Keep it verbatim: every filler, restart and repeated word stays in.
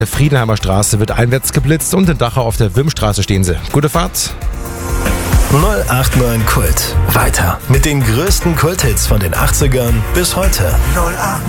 der Friedenheimer Straße wird einwärts geblitzt und in Dachau auf der Wimstraße stehen sie. Gute Fahrt. null acht neun Kult. Weiter mit den größten Kulthits von den achtzigern bis heute. null acht neun